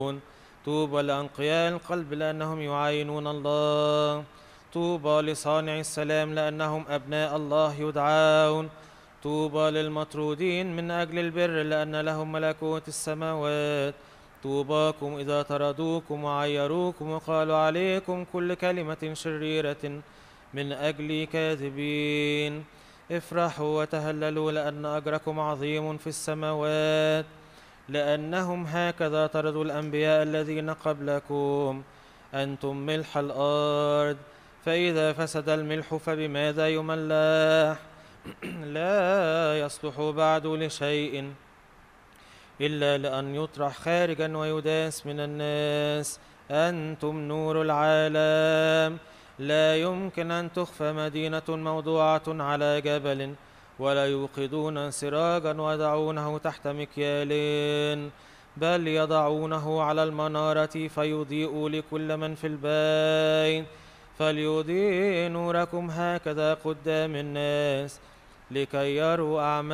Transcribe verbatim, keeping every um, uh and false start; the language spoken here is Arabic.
طوبى لأنقياء القلب لأنهم يعاينون الله. طوبى لصانع السلام لأنهم أبناء الله يدعون. طوبى للمطرودين من أجل البر لأن لهم ملكوت السماوات. طوباكم إذا طردوكم وعيروكم وقالوا عليكم كل كلمة شريرة من أجل كاذبين. افرحوا وتهللوا لأن أجركم عظيم في السماوات، لأنهم هكذا طردوا الأنبياء الذين قبلكم. أنتم ملح الأرض، فإذا فسد الملح فبماذا يملح؟ لا يصلح بعد لشيء إلا لأن يطرح خارجا ويداس من الناس. أنتم نور العالم. لا يمكن أن تخفى مدينة موضوعة على جبل ولا يوقدون سراجا ويضعونه تحت مكيال، بل يضعونه على المنارة فيضيء لكل من في البيت. فليضيء نوركم هكذا قدام الناس لكي يروا أعمالكم